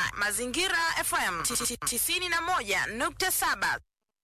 Mazingira FM 91.7.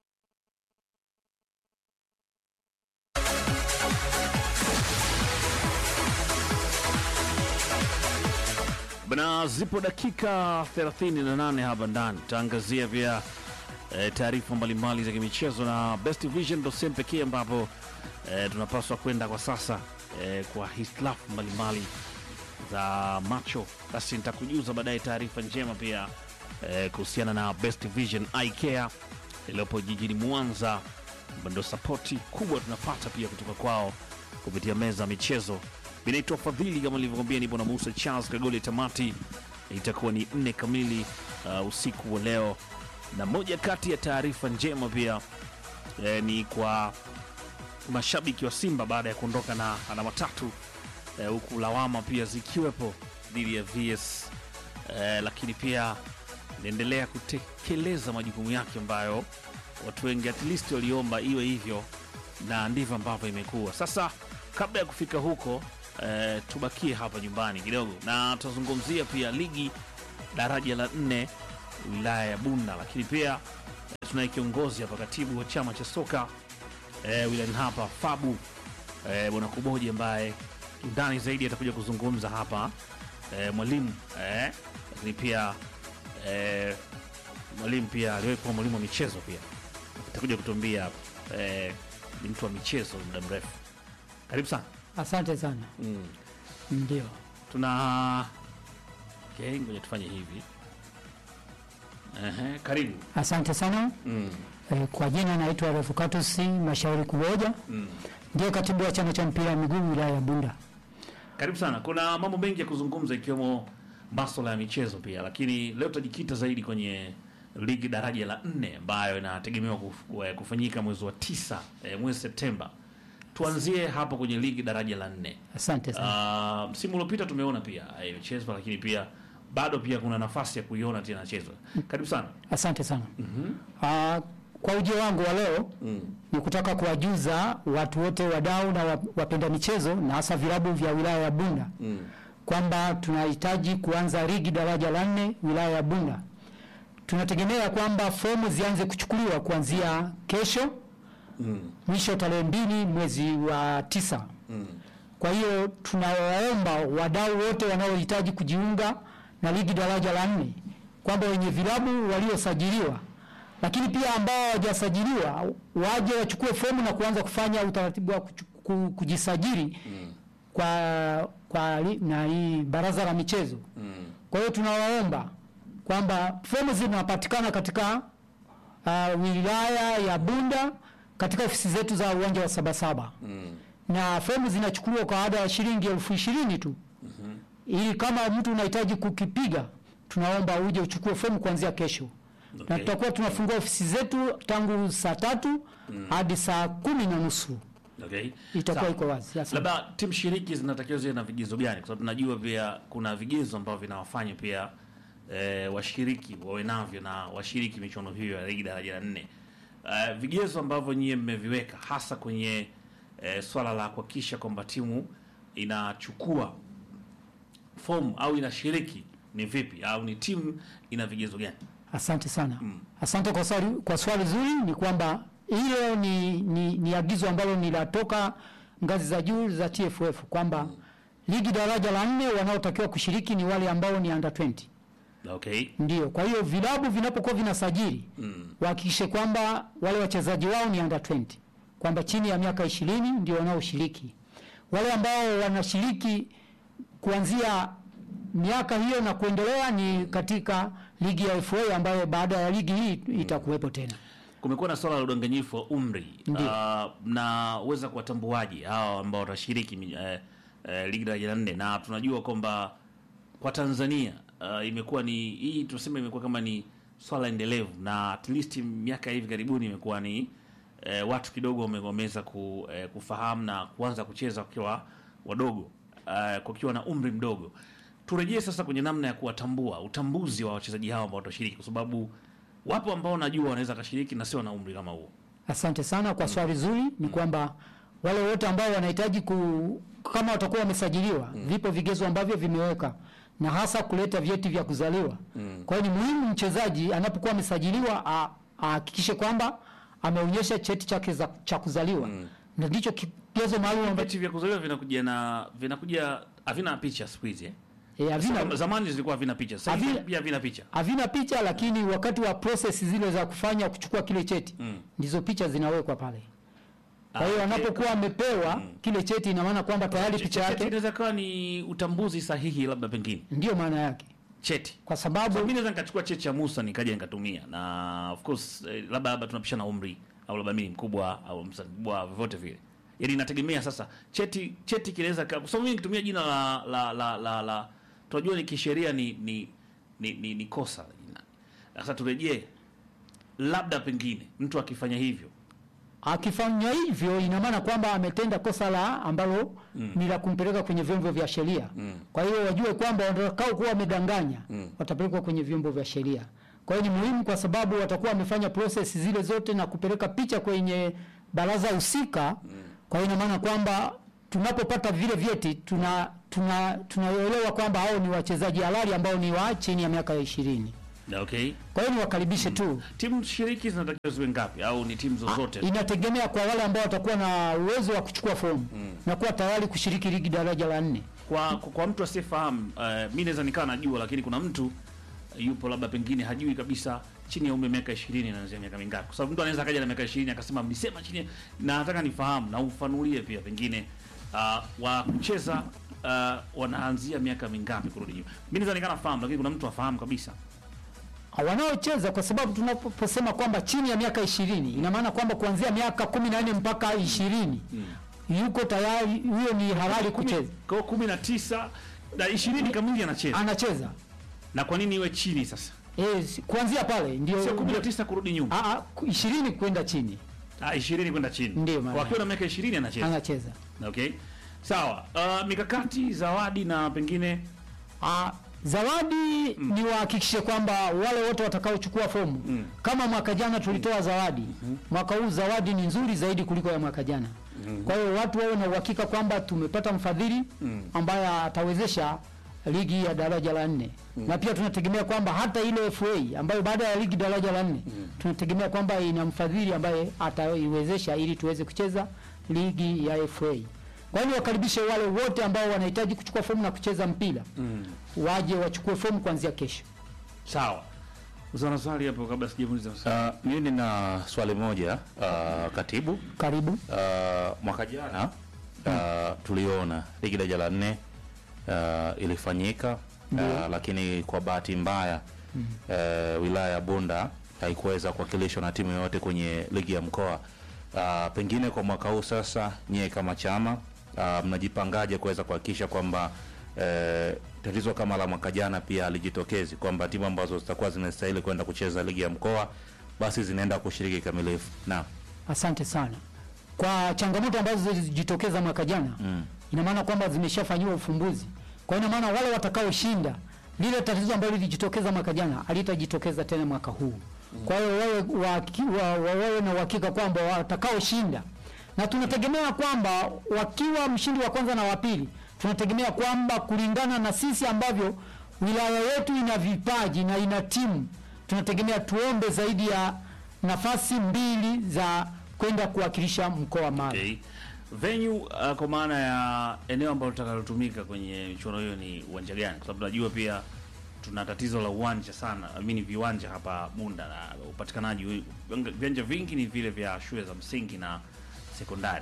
Bana, zipo dakika 38 hapa ndani. Taangazia vya taarifa mbalimbali za kimichezo na Best Vision ndo sehemu pekee ambapo tunapaswa kwenda kwa sasa kwa hitilafu mbalimbali za macho. Basi nitakujuza baadaye taarifa njema pia kuhusiana na Best Vision Eye Care iliyopo jijini Mwanza. Ndo sapoti kubwa tunapata pia kutoka kwao kupitia meza michezo. Binaitwa Fadhili, kama nilivyokuambia, nipo na Musa Charles Kagole. Tamati itakuwa ni 4 kamili usiku wa leo, na moja kati ya taarifa njema pia ni kwa mashabiki wa Simba baada ya kuondoka na alama 3, huku lawama pia zikiwepo dhidi ya VS, lakini pia inaendelea kutekeleza majukumu yake ambayo watu wengi at least waliomba iwe hivyo, na ndivyo ambavyo imekuwa. Sasa kabla ya kufika huko, tubakie hapa nyumbani kidogo na tutazungumzia pia ligi daraja la 4 wilaya ya Bunda, lakini pia tunaye kiongozi hapa, katibu wa chama cha soka wilayani hapa Fabu Bwana Kuboji, ambaye ndani zaidi atakuja kuzungumza hapa, mwalimu lakini pia mwalimu pia aliyokuwa mwalimu wa michezo pia atakuja kutuambia ni mtu wa michezo muda mrefu. Karibu sana. Asante sana. Ndio. Ngoja tufanye hivi. Karibu. Asante sana. Kwa jina naitwa Refukatus Mashauri Kuboja. Ndio katibu wa chama cha mpira wa miguu wilaya ya Bunda. Karibu sana. Kuna mambo mengi ya kuzungumza ikiwemo masuala ya michezo pia, lakini leo tutajikita zaidi kwenye ligi daraja la 4 ambayo inategemewa kufanyika mwezi wa 9, mwezi Septemba. Tuanzie hapo kwenye ligi daraja la 4. Asante sana. Msimu uliopita tumeona pia imechezwa, lakini pia bado pia kuna nafasi ya kuiona tena inachezwa. Karibu sana. Asante sana. Kwa ujio wangu wa leo ni kutaka kuwajuza watu wote, wadau na wapenda michezo, na hasa vilabu vya wilaya ya Bunda kwamba tunahitaji kuanza ligi daraja la 4 wilaya ya Bunda. Tunategemea kwamba fomu zianze kuchukuliwa kuanzia kesho, mwisho tarehe 2 mwezi wa 9. Kwa hiyo tunawaomba wadau wote wanaohitaji kujiunga na ligi daraja la 4 kwamba wenye vilabu waliosajiliwa, lakini pia ambao hawajasajiliwa waje wachukue fomu na kuanza kufanya utaratibu wa kujisajili na hii baraza la michezo. Kwa hiyo tunawaomba kwamba fomu zinapatikana katika wilaya ya Bunda katika ofisi zetu za uwanja wa Sabasaba. Na fomu zinachukuliwa kwa ada ya shilingi 20,000 tu. Ili kama mtu unahitaji kukipiga, tunaomba uje uchukue fomu kuanzia kesho. Na tutakuwa tunafungua ofisi zetu tangu saa 3 hadi saa 10:30. Itakuwa iko wazi. Labda timu shiriki zinatakiwa ziwe na vigezo gani? Kwa sababu tunajua pia kuna vigezo ambavyo vinawafanya pia washiriki wawe navyo na washiriki michuano hiyo ya ligi daraja la 4. Vigezo ambavyo nyie mmeviweka hasa kwenye swala la kuhakikisha kwamba timu inachukua fomu au inashiriki ni vipi, au ni timu ina vigezo gani? Asante sana. Asante kwa swali zuri. Ni kwamba hilo ni agizo ambalo nilatoka ngazi za juu za TFF kwamba ligi daraja la 4 wanaotakiwa kushiriki ni wale ambao ni under 20. Ndio. Kwa hiyo vilabu vinapokuwa vinasajili wahakikishe kwamba wale wachezaji wao ni under 20, kwamba chini ya miaka 20 ndio wanaoshiriki. Wale ambao wanashiriki kuanzia miaka hiyo na kuendelea ni katika ligi ya FA ambayo baada ya ligi hii itakuwepo tena. Kumekuwa na swala la udanganyifu wa umri. Na uweza kuwatambuaje hao ambao watashiriki ligi daraja la 4? Na tunajua kwamba kwa Tanzania imekuwa ni hii, tunasema imekuwa kama ni swala endelevu, na at least miaka hivi karibuni imekuwa ni watu kidogo wameweza kufahamu na kuanza kucheza wakiwa wadogo, kukiwa na umri mdogo. Turejee sasa kwenye namna ya kuwatambua, utambuzi wa wachezaji hao ambao watashiriki, kwa sababu wapo ambao najua wanaweza kashiriki na sio na umri kama huo. Asante sana kwa swali zuri. Ni kwamba wale wote ambao wanahitaji kama watakuwa wamesajiliwa, vipo vigezo ambavyo vimeweka na hasa kuleta vyeti vya kuzaliwa. Kwa hiyo ni muhimu mchezaji anapokuwa amesajiliwa ahakikishe kwamba ameonyesha cheti chake cha kuzaliwa. Na ndicho kigezo maalum ambacho vyeti vya kuzaliwa vinakuja havina picha siku hizi. Havina, zamani zilikuwa havina picha. Sasa hivi pia havina picha. Havina picha, lakini wakati wa process zile za kufanya kuchukua kile cheti ndizo picha zinawekwa pale. Kwa hiyo anapokuwa amepewa kile cheti, ina maana kwamba tayari picha yake inaweza kuwa ni utambuzi sahihi, labda pengine ndio maana yake cheti, kwa sababu mimi naweza nikachukua cheti cha Musa nikaja nikatumia, na of course labda tunapishana umri, au labda mimi mkubwa au mkubwa, vyovyote vile. Yaani inategemea sasa cheti kinaweza, kwa sababu mimi nikitumia jina la tunajua ni kisheria ni kosa. Sasa turejee, labda pengine mtu akifanya hivyo ina maana kwamba ametenda kosa la ambalo ni la kumpeleka kwenye vyombo vya sheria. Kwa hiyo wajue kwamba watakao kuwa wamedanganya watapelekwa kwenye vyombo vya sheria. Kwa hiyo ni muhimu, kwa sababu watakuwa wamefanya process zile zote na kupeleka picha kwenye baraza husika. Kwa hiyo ina maana kwamba tunapopata vile vyeti tunaelewa kwamba hao ni wachezaji halali ambao ni wa chini ya miaka 20. Okay. Kwa hiyo ni wakaribishe tu. Timu shiriki zinatakiwa ziwe ngapi, au ni timu zozote? Inategemea kwa wale ambao watakuwa na uwezo wa kuchukua fomu na kuwa tayari kushiriki ligi daraja la 4. Kwa mtu asiyefahamu, mimi naweza nikawa najua, lakini kuna mtu yupo labda pengine hajui kabisa chini ya umri miaka 20 na miaka mingapi. Kwa sababu mtu anaweza kaja na miaka 20 akasema mlisema chini, na nataka nifahamu na ufanulie pia pengine wa kucheza wanaanzia miaka mingapi kurudi nyuma. Mimi naweza nikawa nafahamu, lakini kuna mtu afahamu kabisa wanaocheza, kwa sababu tunaposema kwamba chini ya miaka 20 ina maana kwamba kuanzia miaka 14 mpaka 20 yuko tayari, huyo ni halali kucheza. Kwa 19 na 20 kamili anacheza. Na kwa nini iwe chini sasa? Kuanzia pale ndio sio 19 kurudi nyuma. 20 kwenda chini. 20 kwenda chini. Ndio maana. Kwa akiwa na miaka 20 anacheza. Okay. Sawa. Mikakati, zawadi na pengine zawadi ni wahakikishe kwamba wale wote watakaochukua fomu kama mwaka jana tulitoa zawadi, mwaka huu zawadi ni nzuri zaidi kuliko ya mwaka jana. Kwa hiyo watu wawe na uhakika kwamba tumepata mfadhili ambaye atawezesha ligi ya daraja la 4. Na pia tunategemea kwamba hata ile FA ambayo baada ya ligi daraja la 4 tunategemea kwamba ina mfadhili ambaye ataiwezesha ili tuweze kucheza ligi ya FA. Kwa hiyo wakaribishe wale wote ambao wanahitaji kuchukua fomu na kucheza mpira waje wachukue fomu kuanzia kesho. Sawa. Uzana swali hapo kabla sijamuuliza. Mimi nina swali moja, katibu. Karibu. Mwaka jana tuliona ligi daraja la 4 ilifanyika, lakini kwa bahati mbaya wilaya ya Bunda haikuweza kuwakilishwa na timu yoyote kwenye ligi ya mkoa. Pengine kwa mwaka huu sasa, nyie kama chama mnajipangaje kuweza kuhakikisha kwamba tatizo kama la mwaka jana pia alijitokezi, kwamba timu ambazo zitakuwa zinastahili kwenda kucheza ligi ya mkoa basi zinaenda kushiriki kamilifu? Naam. Asante sana. Kwa changamoto ambazo zilijitokeza mwaka jana, ina maana kwamba zimeshafanywa ufumbuzi. Kwa ina maana wale watakaoshinda lile tatizo ambalo lilijitokeza mwaka jana alitajitokeza tena mwaka huu. Kwa hiyo wawe na uhakika kwamba watakaoshinda, na tunategemea kwamba wakiwa mshindi wa kwanza na wa pili, tunategemea kwamba kulingana na sisi ambavyo wilaya yetu ina vipaji na ina timu, tunategemea tuombe zaidi ya nafasi 2 za kwenda kuwakilisha mkoa Mara. Okay. Venue kwa maana ya eneo ambalo litakalotumika kwenye michuano hiyo ni uwanja gani? Kwa sababu najua pia tuna tatizo la uwanja sana, viwanja hapa Bunda, na upatikanaji viwanja vingi ni vile vya shule za msingi na sekondari.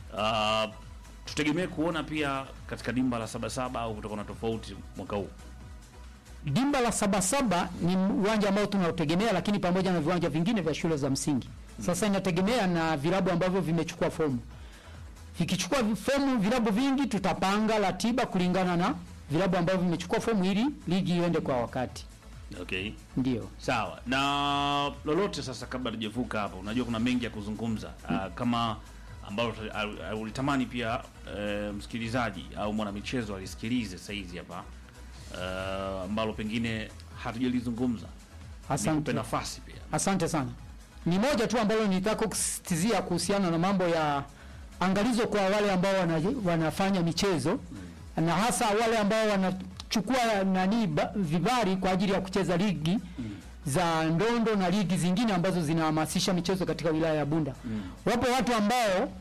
Tutegemee kuona pia katika dimba la Sabasaba au kutakuwa na tofauti mwaka huu? Dimba la Sabasaba ni uwanja ambao tunautegemea, lakini pamoja na viwanja vingine vya shule za msingi. Sasa inategemea na vilabu ambavyo vimechukua fomu. Vikichukua fomu vilabu vingi, tutapanga ratiba kulingana na vilabu ambavyo vimechukua fomu ili ligi iende kwa wakati. Okay. Ndio. Sawa. Na lolote sasa kabla tujavuka hapo, unajua kuna mengi ya kuzungumza kama ambalo ulitamani pia msikilizaji au mwana michezo alisikilize sasa hizi hapa ambalo pengine hatujalizungumza. Asante. Nafasi pia. Asante sana. Ni moja tu ambalo nitaka kusisitizia kuhusiana na mambo ya angalizo kwa wale ambao wanafanya michezo na hasa wale ambao kuchukua vibali kwa ajili ya kucheza ligi za ndondo na ligi zingine ambazo zinahamasisha michezo katika wilaya ya Bunda. Wapo watu ambao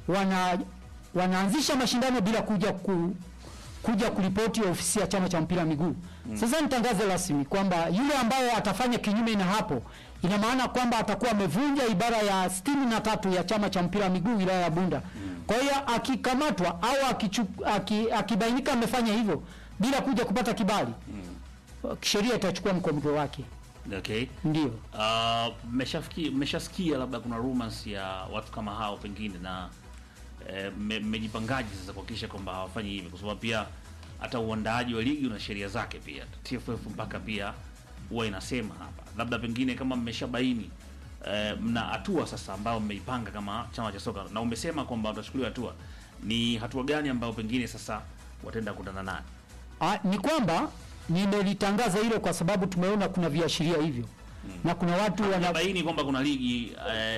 wanaanzisha mashindano bila kuja kuripoti ofisi ya chama cha mpira wa miguu. Sasa nitangaze rasmi kwamba yule ambaye atafanya kinyume na hapo, ina maana kwamba atakuwa amevunja ibara ya 63 ya chama cha mpira wa miguu wilaya ya Bunda. Kwa hiyo akikamatwa au akibainika amefanya hivyo bila kuja kupata kibali, sheria itachukua mkondo wake. Okay. Ndio. Mmeshasikia labda kuna rumors ya watu kama hao pengine, na mmejipangaje sasa kuhakikisha kwamba hawafanyi hivi, kwa sababu pia hata uandaaji wa ligi una sheria zake pia. TFF mpaka pia huwa inasema hapa, labda pengine kama mmeshabaini mna hatua sasa ambayo mmeipanga kama chama cha soka, na umesema kwamba utachukuliwa hatua, ni hatua gani ambayo pengine sasa wataenda kukutana nayo? Ni kwamba nimelitangaza hilo kwa sababu tumeona kuna viashiria hivyo. Na kuna watu wanabaini kwamba kuna ligi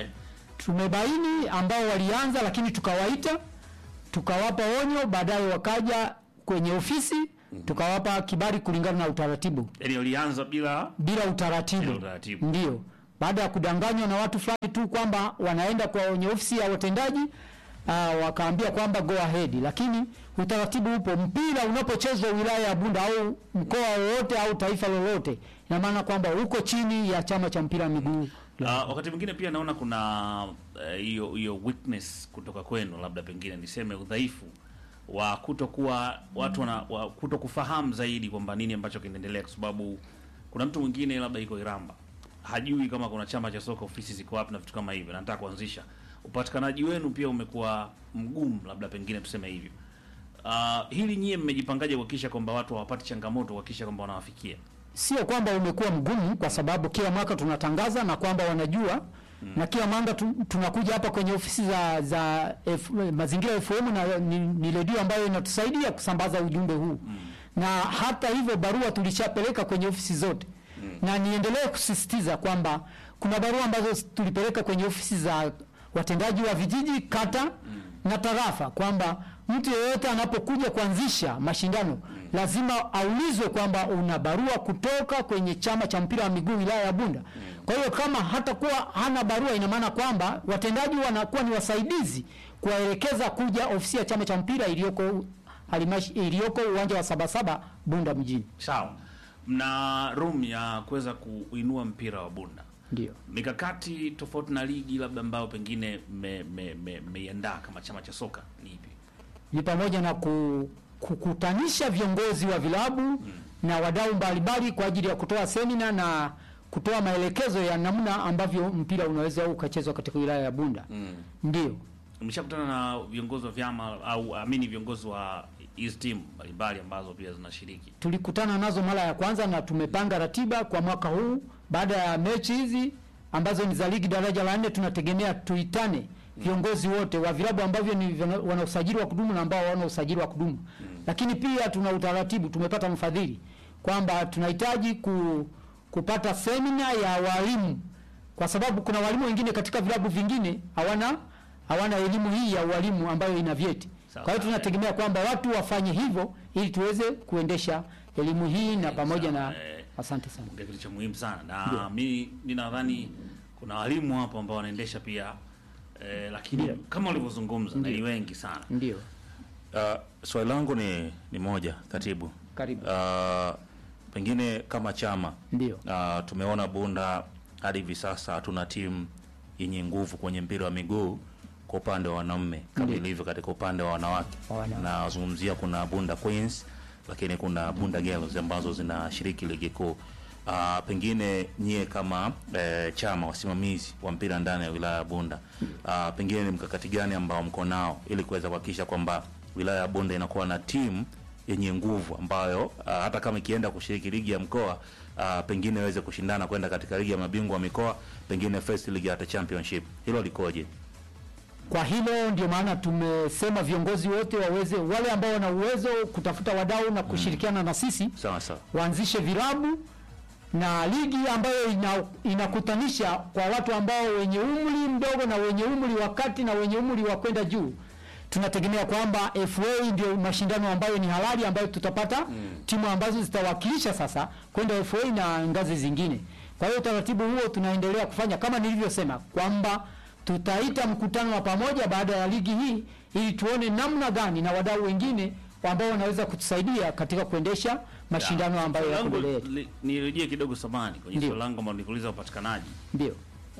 tumebaini ambao walianza, lakini tukawaita, tukawapa onyo, baadaye wakaja kwenye ofisi, tukawapa kibali kulingana na utaratibu. Yaani walianza bila utaratibu. Ndio. Baada ya kudanganywa na watu fulani tu kwamba wanaenda kwenye ofisi ya watendaji, wakaambia kwamba go ahead, lakini utaratibu upo. Mpira unapochezwa wilaya ya Bunda au mkoa wowote au taifa lolote, ina maana kwamba uko chini ya chama cha mpira wa miguu. Wakati mwingine pia naona kuna hiyo weakness kutoka kwenu, labda pengine niseme udhaifu wa kutokuwa watu kutokufahamu zaidi kwamba nini ambacho kinaendelea, kwa sababu kuna mtu mwingine labda iko Iramba hajui kama kuna chama cha soka ofisi ziko wapi na vitu kama hivyo, na nataka kuanzisha. Upatikanaji wenu pia umekuwa mgumu, labda pengine tuseme hivyo. Hili nyie mmejipangaje kuhakikisha kwamba watu hawapati changamoto, kuhakikisha kwamba wanawafikia? Sio kwamba umekuwa mgumu, kwa sababu kila mwaka tunatangaza na kwamba wanajua, na kila mwaka tunakuja hapa kwenye ofisi za Mazingira FM, na ni redio ambayo inatusaidia kusambaza ujumbe huu. Na hata hivyo barua tulishapeleka kwenye ofisi zote. Na niendelee kusisitiza kwamba kuna barua ambazo tulipeleka kwenye ofisi za watendaji wa vijiji, kata na tarafa, kwamba mtu yeyote anapokuja kuanzisha mashindano lazima aulizwe kwamba una barua kutoka kwenye chama cha mpira wa miguu wilaya ya Bunda. Kwa hiyo kama hatakuwa hana barua, ina maana kwamba watendaji wanakuwa ni wasaidizi kuwaelekeza kuja ofisi ya chama cha mpira iliyoko uwanja wa Sabasaba Bunda mjini. Sawa. Mna room ya kuweza kuinua mpira wa Bunda. Ndio. Mikakati tofauti na ligi labda ambao pengine mmeiandaa kama chama cha soka ni ipi? Ni pamoja na kukutanisha viongozi wa vilabu na wadau mbalimbali kwa ajili ya kutoa semina na kutoa maelekezo ya namna ambavyo mpira unaweza ukachezwa katika wilaya ya Bunda. Ndio. Umeshakutana na viongozi wa vyama au viongozi wa hizi timu mbalimbali ambazo pia zinashiriki? Tulikutana nazo mara ya kwanza na tumepanga ratiba kwa mwaka huu. Baada ya mechi hizi ambazo ni za ligi daraja la 4, tunategemea tuitane viongozi wote wa vilabu ambavyo ni wana usajili wa kudumu na ambao wana usajili wa kudumu. Lakini pia tuna utaratibu, tumepata mfadhili kwamba tunahitaji kupata semina ya walimu, kwa sababu kuna walimu wengine katika vilabu vingine hawana elimu hii ya walimu ambayo ina vyeti. Kwa hiyo tunategemea kwamba watu wafanye hivyo ili tuweze kuendesha elimu hii na pamoja na asante sana. Ndio kitu cha muhimu sana. Na mimi ninadhani kuna walimu hapo ambao wanaendesha pia lakini kama ulivyozungumza ni wengi sana. Ndio. Swali langu ni moja, katibu. Karibu. Pengine kama chama. Ndio. Tumeona Bunda hadi hivi sasa hatuna timu yenye nguvu kwenye mpira wa miguu kwa upande wa wanaume kama ilivyo katika upande wa wanawake. Na nazungumzia kuna Bunda Queens, lakini kuna Bunda Girls ambazo zinashiriki ligi kuu. Pengine nyie kama chama wasimamizi wa mpira ndani ya wilaya ya Bunda, pengine ni mkakati gani ambao mko nao ili kuweza kuhakikisha kwamba wilaya ya Bunda inakuwa na timu yenye nguvu ambayo hata kama ikienda kushiriki ligi ya mkoa pengine iweze kushindana kwenda katika ligi ya mabingwa wa mikoa, pengine first league hata championship. Hilo likoje? Kwa hilo ndio maana tumesema viongozi wote wale ambao wana uwezo kutafuta wadau na kushirikiana na sisi. Sawa sawa. Waanzishe vilabu na ligi ambayo inakutanisha kwa watu ambao wenye umri mdogo na wenye umri wa kati na wenye umri wa kwenda juu. tunategemea kwamba FA ndio mashindano ambayo ni halali, ambayo tutapata timu ambazo zitawakilisha sasa kwenda FA na ngazi zingine. Kwa hiyo taratibu huo tunaendelea kufanya kama nilivyosema kwamba tutaita mkutano wa pamoja baada ya ligi hii ili tuone namna gani na wadau wengine ambao wanaweza kutusaidia katika kuendesha mashindano ambayo yako mbele yetu. Nirejee kidogo samani kwenye swali langu ambalo nikuuliza upatikanaji. Ndio.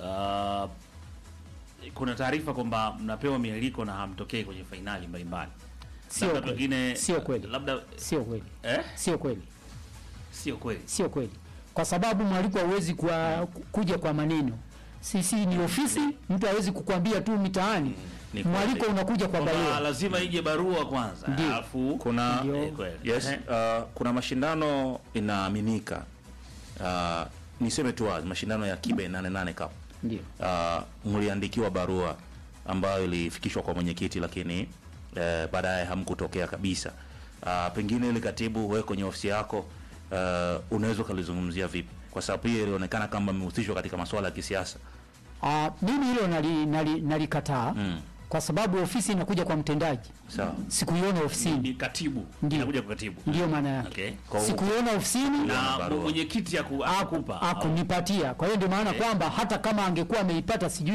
Kuna taarifa kwamba mnapewa mialiko na hamtokei kwenye fainali mbalimbali. Sio kweli. Sio kweli. Labda sio kweli. Sio kweli. Sio kweli. Sio kweli. Kwa sababu mwaliko hauwezi kuja kwa maneno. Sisi ni ofisi, mtu hawezi kukwambia tu mitaani. Mwaliko unakuja kwa barua. Lazima ije barua kwanza. Alafu kuna kuna mashindano inaaminika. Niseme tu wazi, mashindano ya Kibe 88 Cup. Ndio. Mliandikiwa barua ambayo ilifikishwa kwa mwenyekiti, lakini baadaye hamkutokea kabisa. Pengine ile katibu wewe kwenye ofisi yako unaweza kalizungumzia vipi? Kwa sababu hiyo ilionekana kama mmehusishwa katika masuala ya kisiasa. Mimi hilo nalikataa. Kwa sababu ofisi inakuja kwa mtendaji. Sawa. Sikuiona ofisini. Ni katibu. Inakuja kwa katibu. Ndio maana yake. Okay. Sikuiona ofisini na mwenyekiti akupa. Akunipatia. Kwa hiyo ndio maana kwamba hata kama angekuwa ameipata sijui